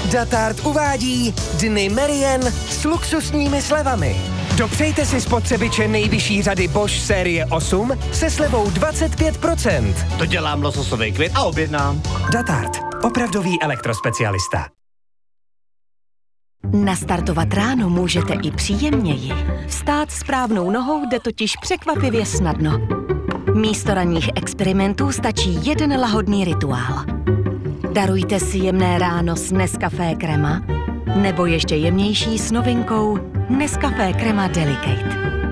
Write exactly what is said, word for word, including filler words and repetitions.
Datart uvádí Dny Merian s luxusními slevami. Dopřejte si spotřebiče nejvyšší řady Bosch série osm se slevou dvacet pět procent. Dodělám lososový kvit a objednám. Datart. Opravdový elektrospecialista. Nastartovat ráno můžete i příjemněji. Vstát správnou nohou jde totiž překvapivě snadno. Místo ranních experimentů stačí jeden lahodný rituál. Darujte si jemné ráno s Nescafé Crema nebo ještě jemnější s novinkou Nescafé Crema Delicate.